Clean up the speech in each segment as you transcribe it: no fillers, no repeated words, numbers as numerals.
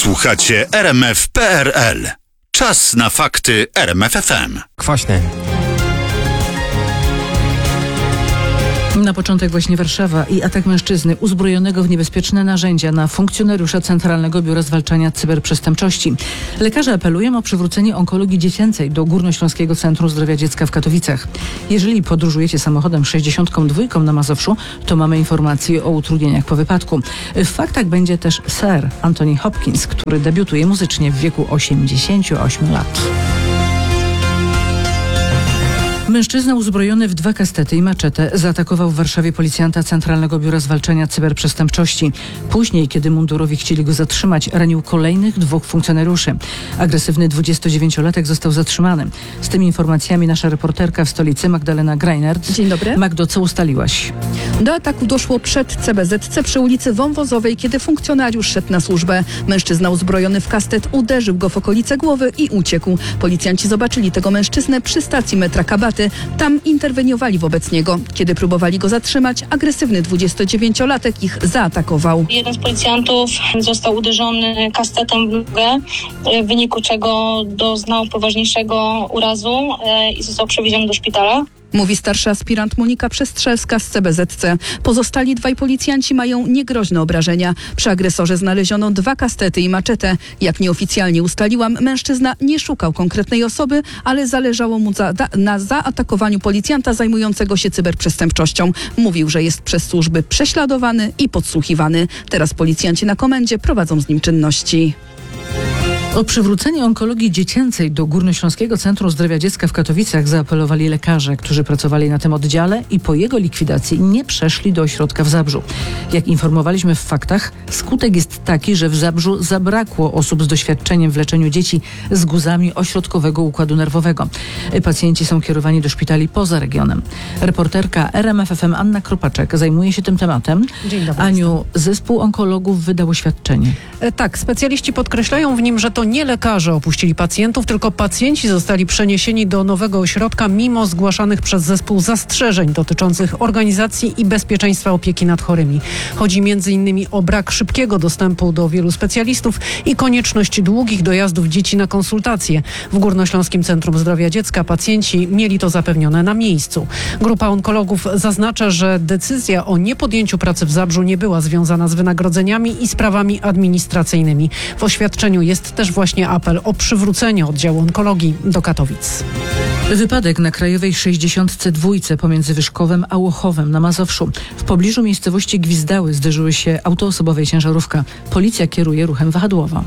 Słuchacie RMF.pl. Czas na fakty RMF FM. Kwaśny. Na początek właśnie Warszawa i atak mężczyzny uzbrojonego w niebezpieczne narzędzia na funkcjonariusza Centralnego Biura Zwalczania Cyberprzestępczości. Lekarze apelują o przywrócenie onkologii dziecięcej do Górnośląskiego Centrum Zdrowia Dziecka w Katowicach. Jeżeli podróżujecie samochodem 62 na Mazowszu, to mamy informacje o utrudnieniach po wypadku. W faktach będzie też Sir Anthony Hopkins, który debiutuje muzycznie w wieku 88 lat. Mężczyzna uzbrojony w 2 kastety i maczetę zaatakował w Warszawie policjanta Centralnego Biura Zwalczania Cyberprzestępczości. Później, kiedy mundurowi chcieli go zatrzymać, ranił kolejnych 2 funkcjonariuszy. Agresywny 29-latek został zatrzymany. Z tymi informacjami nasza reporterka w stolicy Magdalena Greinert. Dzień dobry. Magdo, co ustaliłaś? Do ataku doszło przed CBZC przy ulicy Wąwozowej, kiedy funkcjonariusz szedł na służbę. Mężczyzna uzbrojony w kastet uderzył go w okolice głowy i uciekł. Policjanci zobaczyli tego mężczyznę przy stacji metra Kabaty. Tam interweniowali wobec niego. Kiedy próbowali go zatrzymać, agresywny 29-latek ich zaatakował. Jeden z policjantów został uderzony kastetem w nogę, w wyniku czego doznał poważniejszego urazu i został przewieziony do szpitala. Mówi starszy aspirant Monika Przestrzelska z CBZC. Pozostali 2 policjanci mają niegroźne obrażenia. Przy agresorze znaleziono 2 kastety i maczetę. Jak nieoficjalnie ustaliłam, mężczyzna nie szukał konkretnej osoby, ale zależało mu na zaatakowaniu policjanta zajmującego się cyberprzestępczością. Mówił, że jest przez służby prześladowany i podsłuchiwany. Teraz policjanci na komendzie prowadzą z nim czynności. O przywrócenie onkologii dziecięcej do Górnośląskiego Centrum Zdrowia Dziecka w Katowicach zaapelowali lekarze, którzy pracowali na tym oddziale i po jego likwidacji nie przeszli do ośrodka w Zabrzu. Jak informowaliśmy w faktach, skutek jest taki, że w Zabrzu zabrakło osób z doświadczeniem w leczeniu dzieci z guzami ośrodkowego układu nerwowego. Pacjenci są kierowani do szpitali poza regionem. Reporterka RMF FM Anna Kropaczek zajmuje się tym tematem. Dzień dobry. Aniu, zespół onkologów wydał oświadczenie. Tak, specjaliści podkreślają w nim, że to nie lekarze opuścili pacjentów, tylko pacjenci zostali przeniesieni do nowego ośrodka mimo zgłaszanych przez zespół zastrzeżeń dotyczących organizacji i bezpieczeństwa opieki nad chorymi. Chodzi m.in. o brak szybkiego dostępu do wielu specjalistów i konieczność długich dojazdów dzieci na konsultacje. W Górnośląskim Centrum Zdrowia Dziecka pacjenci mieli to zapewnione na miejscu. Grupa onkologów zaznacza, że decyzja o niepodjęciu pracy w Zabrzu nie była związana z wynagrodzeniami i sprawami administracyjnymi. W oświadczeniu jest też właśnie apel o przywrócenie oddziału onkologii do Katowic. Wypadek na Krajowej 62 pomiędzy Wyszkowem a Łochowem na Mazowszu. W pobliżu miejscowości Gwizdały zderzyły się auto osobowe i ciężarówka. Policja kieruje ruchem wahadłowo.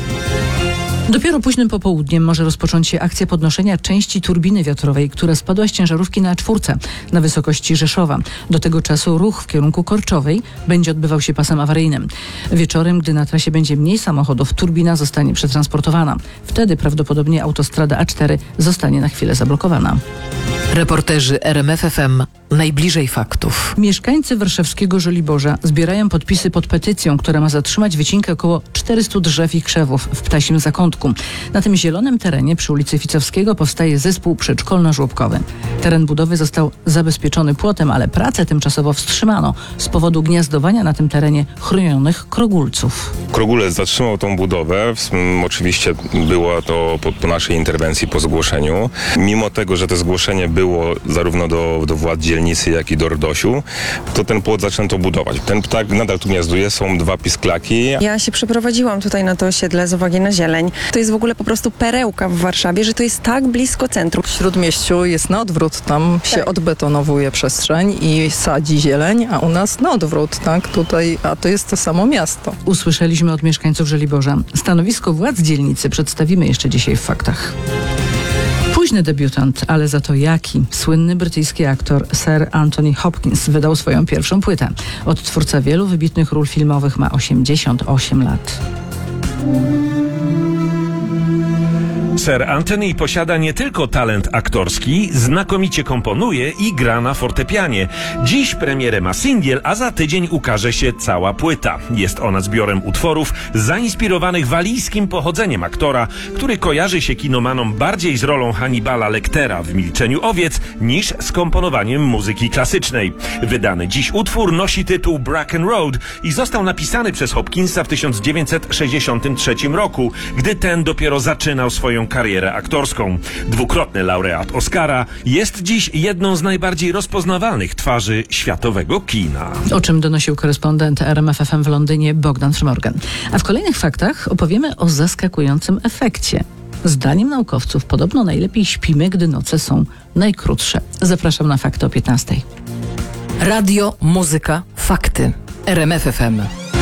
Dopiero późnym popołudniem może rozpocząć się akcja podnoszenia części turbiny wiatrowej, która spadła z ciężarówki na A4 na wysokości Rzeszowa. Do tego czasu ruch w kierunku Korczowej będzie odbywał się pasem awaryjnym. Wieczorem, gdy na trasie będzie mniej samochodów, turbina zostanie przetransportowana. Wtedy prawdopodobnie autostrada A4 zostanie na chwilę zablokowana. Reporterzy RMF FM najbliżej faktów. Mieszkańcy warszawskiego Żoliborza zbierają podpisy pod petycją, która ma zatrzymać wycinkę około 400 drzew i krzewów w Ptasim Zakątku. Na tym zielonym terenie przy ulicy Ficowskiego powstaje zespół przedszkolno-żłobkowy. Teren budowy został zabezpieczony płotem, ale pracę tymczasowo wstrzymano z powodu gniazdowania na tym terenie chronionych krogulców. Krogulec zatrzymał tą budowę. Oczywiście było to po naszej interwencji, po zgłoszeniu. Mimo tego, że to zgłoszenie było zarówno do władz dzielnicy, jak i do RDOŚ-u, to ten płot zaczęto budować. Ten ptak nadal tu gniazduje, są 2 pisklaki. Ja się przeprowadziłam tutaj na to osiedle z uwagi na zieleń. To jest w ogóle po prostu perełka w Warszawie, że to jest tak blisko centrum. W Śródmieściu jest na odwrót, tam się odbetonowuje przestrzeń i sadzi zieleń, a u nas na odwrót, tak? Tutaj, a to jest to samo miasto. Usłyszeliśmy od mieszkańców Żoliborza. Stanowisko władz dzielnicy przedstawimy jeszcze dzisiaj w faktach. Późny debiutant, ale za to jaki. Słynny brytyjski aktor Sir Anthony Hopkins wydał swoją pierwszą płytę. Odtwórca wielu wybitnych ról filmowych ma 88 lat. Sir Anthony posiada nie tylko talent aktorski, znakomicie komponuje i gra na fortepianie. Dziś premierę ma singiel, a za tydzień ukaże się cała płyta. Jest ona zbiorem utworów zainspirowanych walijskim pochodzeniem aktora, który kojarzy się kinomanom bardziej z rolą Hannibala Lectera w Milczeniu owiec niż z komponowaniem muzyki klasycznej. Wydany dziś utwór nosi tytuł Bracken Road i został napisany przez Hopkinsa w 1963 roku, gdy ten dopiero zaczynał swoją karierę aktorską. Dwukrotny laureat Oscara, jest dziś jedną z najbardziej rozpoznawalnych twarzy światowego kina. O czym donosił korespondent RMF FM w Londynie Bogdan Frymorgan. A w kolejnych faktach opowiemy o zaskakującym efekcie. Zdaniem naukowców podobno najlepiej śpimy, gdy noce są najkrótsze. Zapraszam na fakty o 15:00. Radio, muzyka, fakty. RMF FM.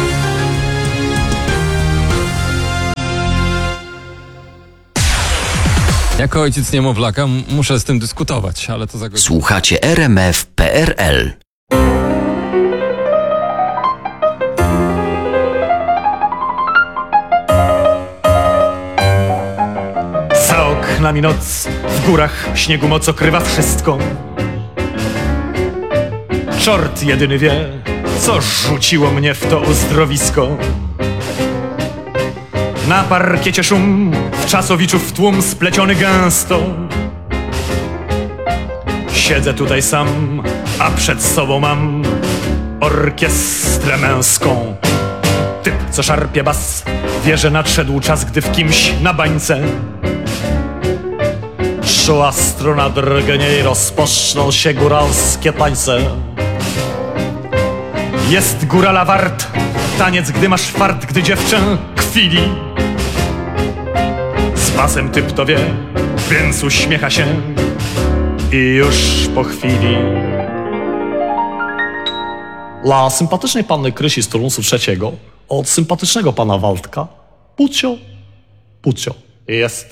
Jako ojciec niemowlaka muszę z tym dyskutować, ale to za godzinę. Słuchacie RMF.pl. Za oknami noc, w górach śniegu moc okrywa wszystko. Czort jedyny wie, co rzuciło mnie w to uzdrowisko. Na parkiecie szum, w czasowiczów tłum spleciony gęsto. Siedzę tutaj sam, a przed sobą mam orkiestrę męską. Typ, co szarpie bas, wie, że nadszedł czas, gdy w kimś na bańce czuła struna drgnie i rozpoczną się góralskie tańce. Jest górala wart, taniec, gdy masz fart, gdy dziewczę kwili. Z basem typ to wie, więc uśmiecha się i już po chwili. Dla sympatycznej panny Krysi z turnusu trzeciego od sympatycznego pana Waldka Pucio jest